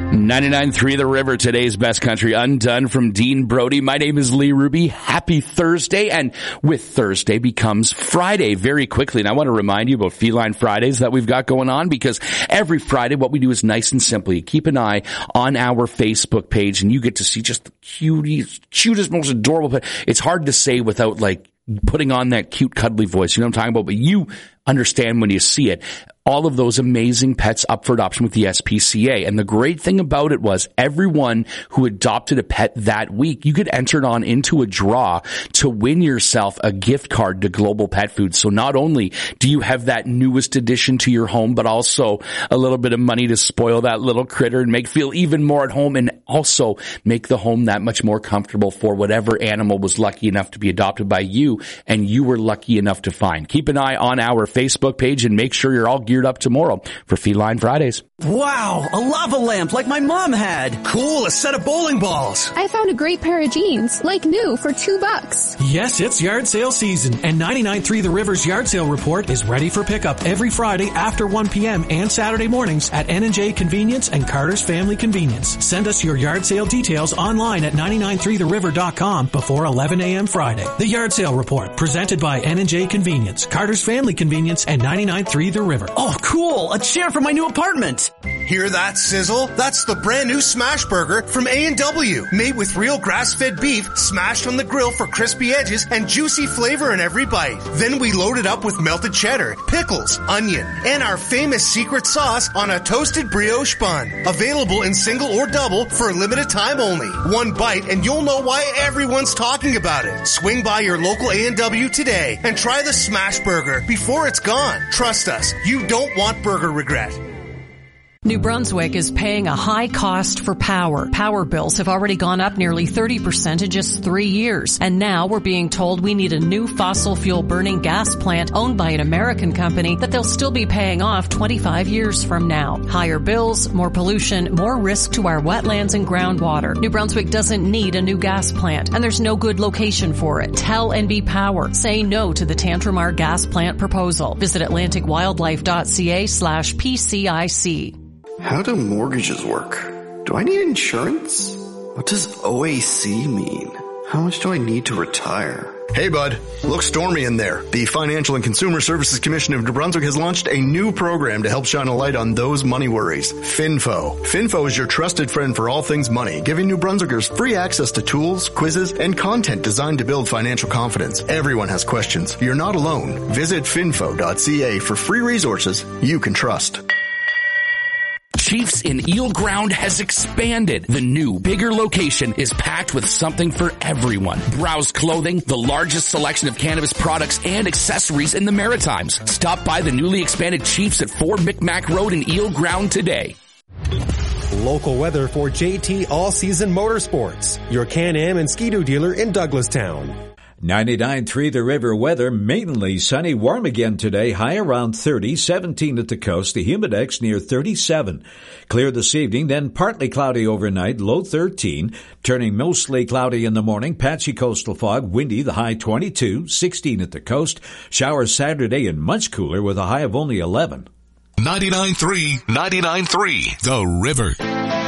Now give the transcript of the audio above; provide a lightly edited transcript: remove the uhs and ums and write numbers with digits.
99.3 The River, today's best country undone from Dean Brody. My name is Lee Ruby. Happy Thursday. And with Thursday becomes Friday very quickly. And I want to remind you about Feline Fridays that we've got going on, because every Friday what we do is nice and simple. You keep an eye on our Facebook page and you get to see just the cutest, most adorable pet. It's hard to say without putting on that cute, cuddly voice. You know what I'm talking about? But you understand when you see it. All of those amazing pets up for adoption with the SPCA. And the great thing about it was everyone who adopted a pet that week, you could enter it on into a draw to win yourself a gift card to Global Pet Food. So not only do you have that newest addition to your home, but also a little bit of money to spoil that little critter and make feel even more at home, and also make the home that much more comfortable for whatever animal was lucky enough to be adopted by you and you were lucky enough to find. Keep an eye on our Facebook page and make sure you're all geared up tomorrow for Feline Fridays. Wow, a lava lamp like my mom had. Cool, a set of bowling balls. I found a great pair of jeans, like new, for $2. Yes, it's yard sale season, and 99.3 The River's yard sale report is ready for pickup every Friday after 1 p.m. and Saturday mornings at N&J Convenience and Carter's Family Convenience. Send us your yard sale details online at 993theriver.com before 11 a.m. Friday. The yard sale report, presented by N&J Convenience, Carter's Family Convenience, and 99.3 The River. Oh, cool, a chair for my new apartment. Hear that sizzle? That's the brand new Smash Burger from A&W. Made with real grass-fed beef, smashed on the grill for crispy edges and juicy flavor in every bite. Then we load it up with melted cheddar, pickles, onion, and our famous secret sauce on a toasted brioche bun. Available in single or double for a limited time only. One bite and you'll know why everyone's talking about it. Swing by your local A&W today and try the Smash Burger before it's gone. Trust us, you don't want burger regret. New Brunswick is paying a high cost for power. Power bills have already gone up nearly 30% in just 3 years. And now we're being told we need a new fossil fuel burning gas plant owned by an American company that they'll still be paying off 25 years from now. Higher bills, more pollution, more risk to our wetlands and groundwater. New Brunswick doesn't need a new gas plant, and there's no good location for it. Tell NB Power. Say no to the Tantramar gas plant proposal. Visit atlanticwildlife.ca/PCIC. How do mortgages work? Do I need insurance? What does OAC mean? How much do I need to retire? Hey bud, looks stormy in there. The Financial and Consumer Services Commission of New Brunswick has launched a new program to help shine a light on those money worries. Finfo. Finfo is your trusted friend for all things money, giving New Brunswickers free access to tools, quizzes, and content designed to build financial confidence. Everyone has questions. You're not alone. Visit finfo.ca for free resources you can trust. Chiefs in Eel Ground has expanded. The new, bigger location is packed with something for everyone. Browse Clothing, the largest selection of cannabis products and accessories in the Maritimes. Stop by the newly expanded Chiefs at 4 Micmac Road in Eel Ground today. Local weather for JT All Season Motorsports, your Can-Am and Ski-Doo dealer in Douglastown. 99.3 The River weather, mainly sunny, warm again today, high around 30, 17 at the coast, the humidex near 37. Clear this evening, then partly cloudy overnight, low 13, turning mostly cloudy in the morning, patchy coastal fog, windy, the high 22, 16 at the coast, showers Saturday and much cooler with a high of only 11. 99.3 The River.